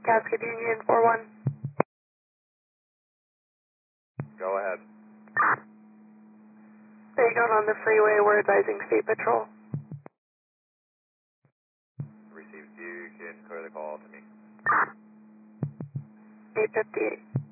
Cascade Union 41. Go ahead. There you go, on the freeway, we're advising State Patrol. Received, you can clear the call to me. 858.